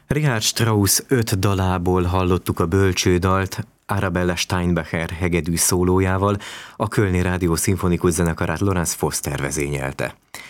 Richard Strauss 5 dalából hallottuk a bölcsődalt, Arabella Steinbacher hegedű szólójával, a Kölni Rádió Szimfonikus Zenekarát Lorenz Foster vezényelte.